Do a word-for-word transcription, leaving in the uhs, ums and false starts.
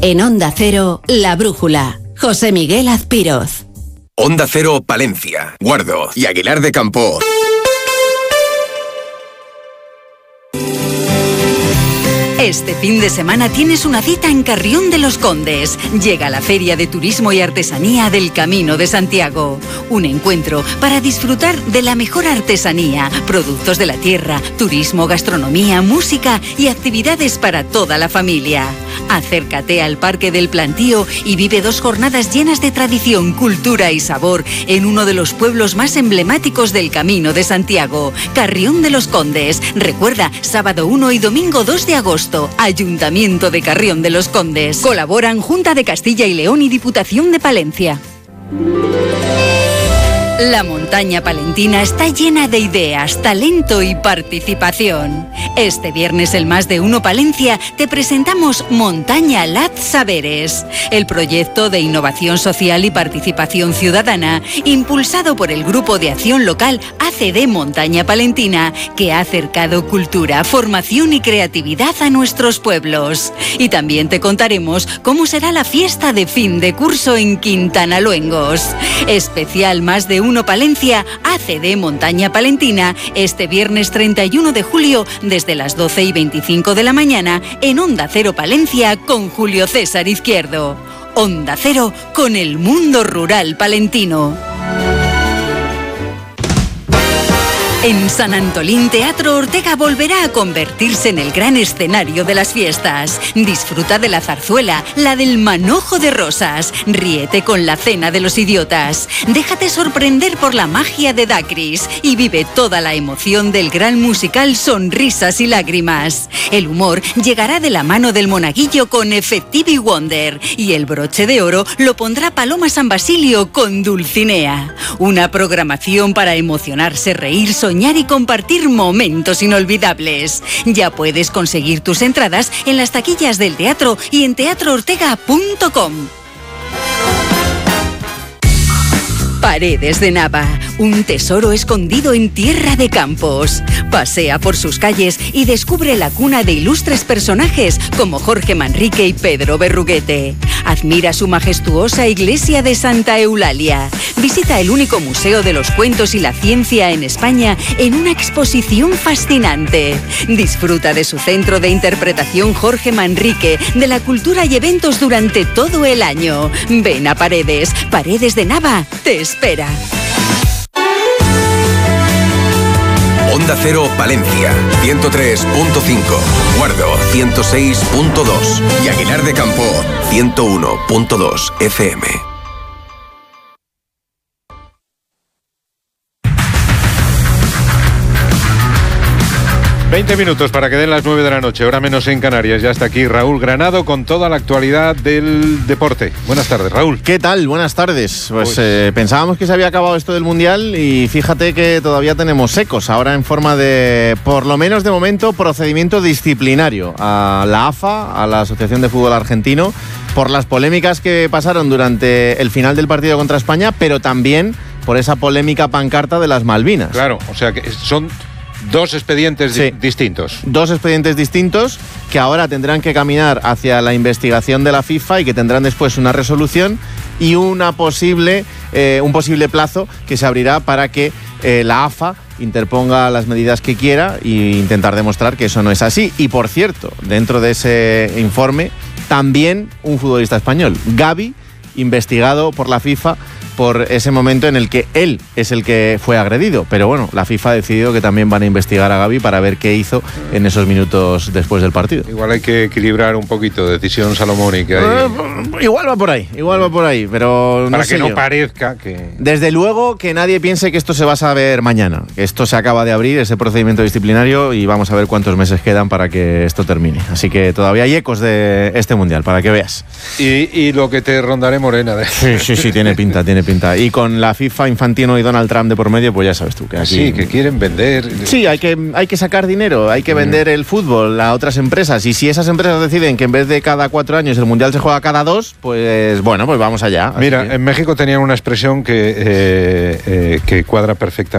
En Onda Cero, La Brújula. José Miguel Azpiroz. Onda Cero, Palencia, Guardo y Aguilar de Campoo. Este fin de semana tienes una cita en Carrión de los Condes. Llega la Feria de Turismo y Artesanía del Camino de Santiago. Un encuentro para disfrutar de la mejor artesanía, productos de la tierra, turismo, gastronomía, música y actividades para toda la familia. Acércate al Parque del Plantío y vive dos jornadas llenas de tradición, cultura y sabor en uno de los pueblos más emblemáticos del Camino de Santiago, Carrión de los Condes. Recuerda, sábado uno y domingo dos de agosto. Ayuntamiento de Carrión de los Condes. Colaboran Junta de Castilla y León y Diputación de Palencia. La montaña palentina está llena de ideas, talento y participación. Este viernes el Más de Uno Palencia te presentamos Montaña Lad Saberes, el proyecto de innovación social y participación ciudadana impulsado por el Grupo de Acción Local A C D Montaña Palentina, que ha acercado cultura, formación y creatividad a nuestros pueblos. Y también te contaremos cómo será la fiesta de fin de curso en Quintana Luengos. Especial Más de Uno Palencia, A C D Montaña Palentina, este viernes treinta y uno de julio desde las doce y veinticinco de la mañana en Onda Cero Palencia con Julio César Izquierdo. Onda Cero con el mundo rural palentino. En San Antolín, Teatro Ortega volverá a convertirse en el gran escenario de las fiestas. Disfruta de la zarzuela, la del manojo de rosas. Ríete con la cena de los idiotas. Déjate sorprender por la magia de Dacris y vive toda la emoción del gran musical Sonrisas y Lágrimas. El humor llegará de la mano del monaguillo con Effective Wonder y el broche de oro lo pondrá Paloma San Basilio con Dulcinea. Una programación para emocionarse, reír, soñar y compartir momentos inolvidables. Ya puedes conseguir tus entradas en las taquillas del teatro y en teatro ortega punto com. Paredes de Nava, un tesoro escondido en tierra de campos. Pasea por sus calles y descubre la cuna de ilustres personajes como Jorge Manrique y Pedro Berruguete. Admira su majestuosa iglesia de Santa Eulalia. Visita el único museo de los cuentos y la ciencia en España en una exposición fascinante. Disfruta de su centro de interpretación Jorge Manrique, de la cultura y eventos durante todo el año. Ven a Paredes, Paredes de Nava te espera. Onda Cero Palencia, ciento tres punto cinco, Guardo ciento seis punto dos y Aguilar de Campoo, ciento uno punto dos F M. veinte minutos para que den las nueve de la noche, hora menos en Canarias. Ya está aquí Raúl Granado con toda la actualidad del deporte. Buenas tardes, Raúl. ¿Qué tal? Buenas tardes. Pues, pues... Eh, pensábamos que se había acabado esto del Mundial y fíjate que todavía tenemos ecos, ahora en forma de, por lo menos de momento, procedimiento disciplinario a la A F A, a la Asociación de Fútbol Argentino, por las polémicas que pasaron durante el final del partido contra España, pero también por esa polémica pancarta de las Malvinas. Claro, o sea que son... Dos expedientes sí. di- distintos. Dos expedientes distintos que ahora tendrán que caminar hacia la investigación de la FIFA y que tendrán después una resolución y una posible, eh, un posible plazo que se abrirá para que eh, la A F A interponga las medidas que quiera e intentar demostrar que eso no es así. Y por cierto, dentro de ese informe, también un futbolista español, Gavi, investigado por la FIFA por ese momento en el que él es el que fue agredido. Pero bueno, la FIFA ha decidido que también van a investigar a Gavi para ver qué hizo en esos minutos después del partido. Igual hay que equilibrar un poquito, decisión salomónica. Y... Uh, igual va por ahí, igual va por ahí, pero no para sé que no yo. parezca que... Desde luego que nadie piense que esto se va a saber mañana, que esto se acaba de abrir, ese procedimiento disciplinario, y vamos a ver cuántos meses quedan para que esto termine. Así que todavía hay ecos de este Mundial, para que veas. Y, y lo que te rondaré morena. De... Sí, sí, sí, tiene pinta, tiene pinta. Y con la FIFA, Infantino y Donald Trump de por medio, pues ya sabes tú que aquí... Sí, que quieren vender... Sí, hay que, hay que sacar dinero, hay que vender el fútbol a otras empresas, y si esas empresas deciden que en vez de cada cuatro años el Mundial se juega cada dos, pues bueno, pues vamos allá. Mira, que... en México tenían una expresión que, eh, eh, que cuadra perfectamente.